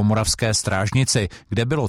Jihomoravské Strážnici, kde bylo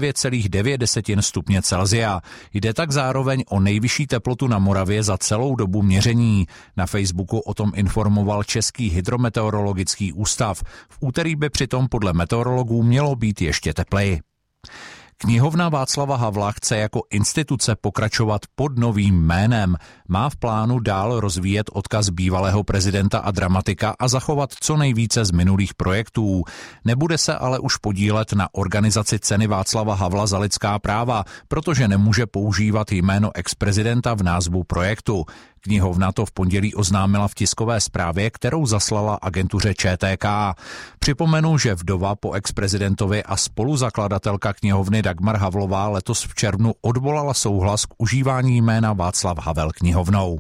39,9 stupně Celsia. Jde tak zároveň o nejvyšší teplotu na Moravě za celou dobu měření. Na Facebooku o tom informoval Český hydrometeorologický ústav. V úterý by přitom podle meteorologů mělo být ještě tepleji. Knihovna Václava Havla chce jako instituce pokračovat pod novým jménem. Má v plánu dál rozvíjet odkaz bývalého prezidenta a dramatika a zachovat co nejvíce z minulých projektů. Nebude se ale už podílet na organizaci ceny Václava Havla za lidská práva, protože nemůže používat jméno ex-prezidenta v názvu projektu. Knihovna to v pondělí oznámila v tiskové zprávě, kterou zaslala agentuře ČTK. Připomenu, že vdova po ex-prezidentovi a spoluzakladatelka knihovny Dagmar Havlová letos v červnu odvolala souhlas k užívání jména Václav Havel knihovnou.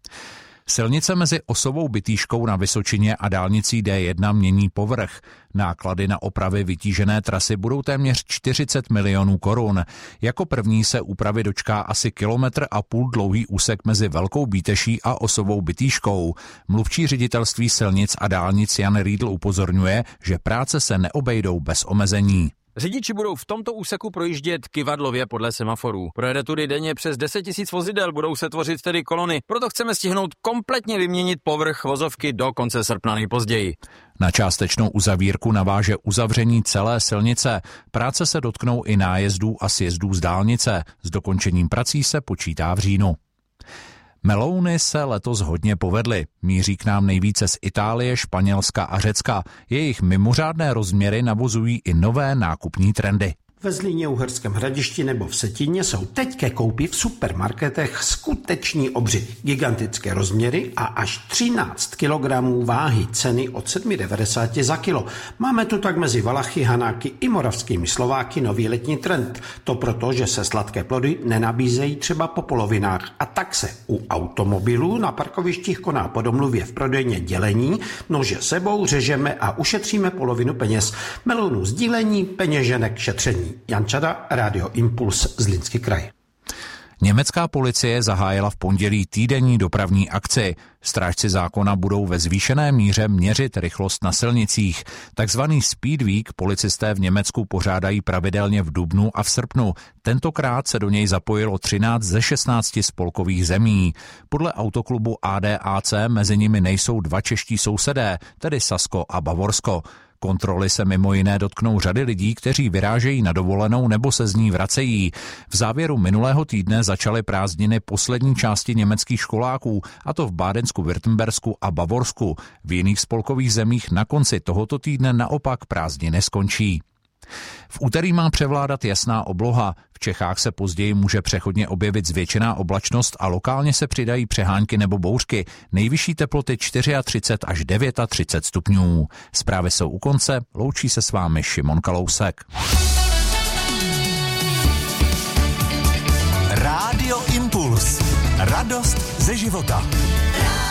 Silnice mezi Osovou Bytýškou na Vysočině a dálnicí D1 mění povrch. Náklady na opravy vytížené trasy budou téměř 40 milionů korun. Jako první se úpravy dočká asi 1,5 kilometru dlouhý úsek mezi Velkou Bíteší a Osovou Bytýškou. Mluvčí ředitelství silnic a dálnic Jan Riedl upozorňuje, že práce se neobejdou bez omezení. Řidiči budou v tomto úseku projíždět kyvadlově podle semaforů. Projede tudy denně přes 10 000 vozidel, budou se tvořit tedy kolony. Proto chceme stihnout kompletně vyměnit povrch vozovky do konce srpna nejpozději. Na částečnou uzavírku naváže uzavření celé silnice. Práce se dotknou i nájezdů a sjezdů z dálnice. S dokončením prací se počítá v říjnu. Melouny se letos hodně povedly. Míří k nám nejvíce z Itálie, Španělska a Řecka. Jejich mimořádné rozměry navozují i nové nákupní trendy. Ve Zlíně, Uherském Hradišti nebo v Setíně jsou teď ke koupi v supermarketech skuteční obři. Gigantické rozměry a až 13 kg váhy, ceny od 7,90 za kilo. Máme tu tak mezi Valachy, Hanáky i moravskými Slováky nový letní trend. To proto, že se sladké plody nenabízejí třeba po polovinách. A tak se u automobilů na parkovištích koná po domluvě v prodejně dělení, nože sebou řežeme a ušetříme polovinu peněz. Melounů sdílení, peněženek šetření. Jan Čada, Rádio Impuls, Zlínský kraj. Německá policie zahájila v pondělí týdenní dopravní akci. Strážci zákona budou ve zvýšené míře měřit rychlost na silnicích. Takzvaný Speed Week policisté v Německu pořádají pravidelně v dubnu a v srpnu. Tentokrát se do něj zapojilo 13 ze 16 spolkových zemí. Podle autoklubu ADAC mezi nimi nejsou dva čeští sousedé, tedy Sasko a Bavorsko. Kontroly se mimo jiné dotknou řady lidí, kteří vyrážejí na dovolenou nebo se z ní vracejí. V závěru minulého týdne začaly prázdniny poslední části německých školáků, a to v Bádensku, Württembersku a Bavorsku. V jiných spolkových zemích na konci tohoto týdne naopak prázdniny skončí. V úterý má převládat jasná obloha. V Čechách se později může přechodně objevit zvětšená oblačnost a lokálně se přidají přehánky nebo bouřky. Nejvyšší teploty 34 až 39 stupňů. Zprávy jsou u konce, loučí se s vámi Šimon Kalousek. Rádio Impuls. Radost ze života.